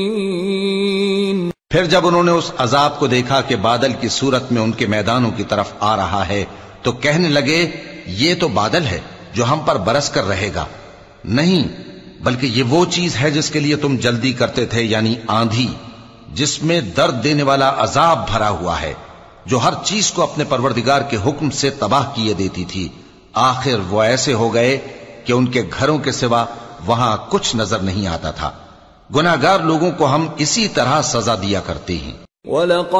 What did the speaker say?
फिर जब उन्होंने उस अजाब को देखा कि बादल की सूरत में उनके मैदानों की तरफ आ रहा है, तो कहने लगे ये तो बादल है जो हम पर बरस कर रहेगा। नहीं, बल्कि ये वो चीज है जिसके लिए तुम जल्दी करते थे, यानी आंधी, जिसमें दर्द देने वाला अजाब भरा हुआ है, जो हर चीज को अपने परवरदिगार के हुक्म से तबाह किए देती थी। आखिर वो ऐसे हो गए कि उनके घरों के सिवा वहां कुछ नजर नहीं आता था। गुनाहगार लोगों को हम इसी तरह सजा दिया करते हैं।